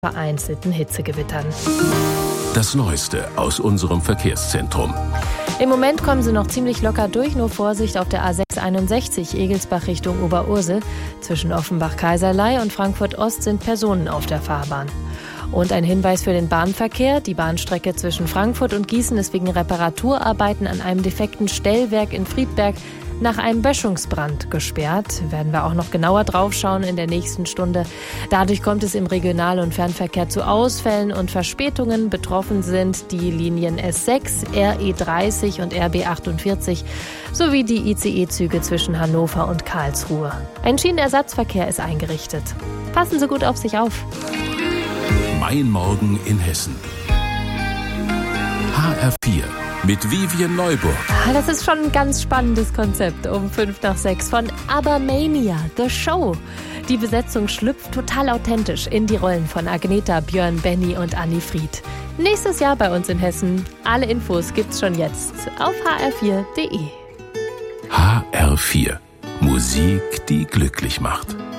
vereinzelten Hitzegewittern. Das Neueste aus unserem Verkehrszentrum. Im Moment kommen sie noch ziemlich locker durch, nur Vorsicht auf der A661 Egelsbach Richtung Oberursel. Zwischen Offenbach-Kaiserlei und Frankfurt-Ost sind Personen auf der Fahrbahn. Und ein Hinweis für den Bahnverkehr. Die Bahnstrecke zwischen Frankfurt und Gießen ist wegen Reparaturarbeiten an einem defekten Stellwerk in Friedberg nach einem Böschungsbrand gesperrt. Werden wir auch noch genauer drauf schauen in der nächsten Stunde. Dadurch kommt es im Regional- und Fernverkehr zu Ausfällen und Verspätungen. Betroffen sind die Linien S6, RE30 und RB48 sowie die ICE-Züge zwischen Hannover und Karlsruhe. Ein Schienenersatzverkehr ist eingerichtet. Passen Sie gut auf sich auf. Mein Morgen in Hessen. HR4 mit Vivian Neuburg. Das ist schon ein ganz spannendes Konzept um 5:05 von ABBA-Mania, The Show. Die Besetzung schlüpft total authentisch in die Rollen von Agneta, Björn, Benny und Anni Fried. Nächstes Jahr bei uns in Hessen. Alle Infos gibt's schon jetzt auf hr4.de. HR4. Musik, die glücklich macht.